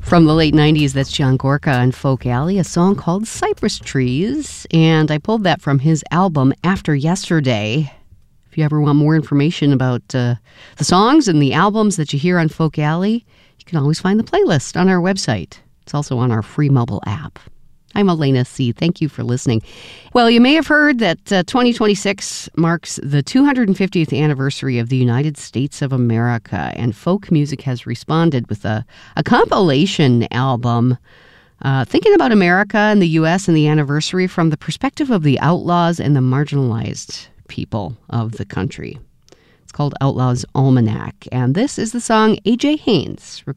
From the late 90s, that's John Gorka and Folk Alley, a song called Cypress Trees. And I pulled that from his album After Yesterday. If you ever want more information about the songs and the albums that you hear on Folk Alley, you can always find the playlist on our website. It's also on our free mobile app. I'm Elena C. Thank you for listening. Well, you may have heard that 2026 marks the 250th anniversary of the United States of America, and folk music has responded with a compilation album thinking about America and the U.S. and the anniversary from the perspective of the outlaws and the marginalized people of the country. It's called Outlaws Almanac, and this is the song A.J. Haynes recorded